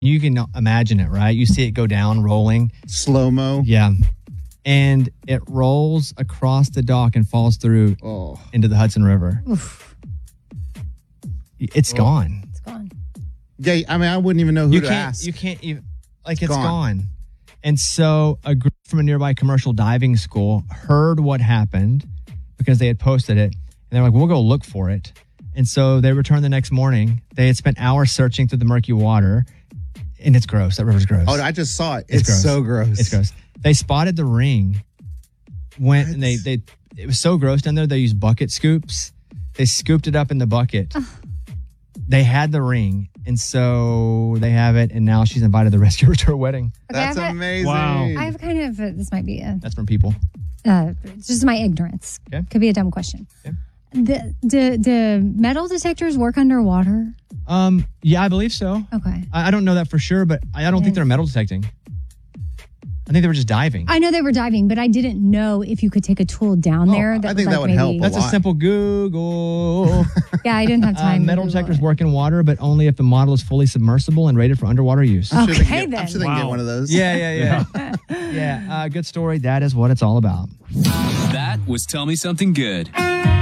You can imagine it, right? You see it go down, rolling. Slow-mo. Yeah. And it rolls across the dock and falls through into the Hudson River. Oof. It's gone. It's gone. Yeah, I mean, I wouldn't even know who to ask. You can't even, like, it's gone. And so a group from a nearby commercial diving school heard what happened because they had posted it. And they're like, we'll go look for it. And so they returned the next morning. They had spent hours searching through the murky water. And it's gross. That river's gross. Oh, I just saw it. It's gross. So gross. It's gross. They spotted the ring. And it was so gross down there, they used bucket scoops. They scooped it up in the bucket. They had the ring. And so they have it. And now she's invited the rescuers to her wedding. Okay, That's amazing. Wow. I have kind of, this might be That's from people. it's just my ignorance. Okay. Could be a dumb question. Okay. The metal detectors work underwater? Yeah, I believe so. Okay. I don't know that for sure, but I don't think they're metal detecting. I think they were just diving. I know they were diving, but I didn't know if you could take a tool down there. I think that would help. That's a simple Google. Yeah, I didn't have time. Metal detectors work in water, but only if the model is fully submersible and rated for underwater use. Okay, then. I'm sure they can get one of those. Yeah. Yeah, good story. That is what it's all about. That was Tell Me Something Good.